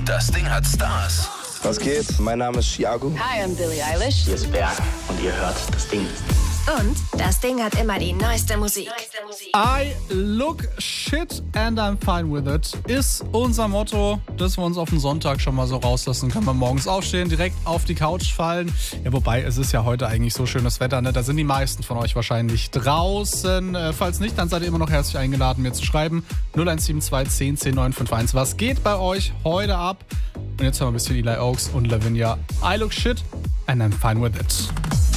Das Ding hat Stars. Was geht? Mein Name ist Chiago. Hi, I'm Billie Eilish. Hier ist Berg und ihr hört das Ding. Und das Ding hat immer die neueste Musik. I look shit and I'm fine with it ist unser Motto, das wir uns auf den Sonntag schon mal so rauslassen. Kann man morgens aufstehen, direkt auf die Couch fallen. Ja, wobei, es ist ja heute eigentlich so schönes Wetter, ne? Da sind die meisten von euch wahrscheinlich draußen. Falls nicht, dann seid ihr immer noch herzlich eingeladen, mir zu schreiben. 0172 10 10 951. Was geht bei euch heute ab? Und jetzt haben wir ein bisschen Eli Oaks und Lavinia. I look shit and I'm fine with it.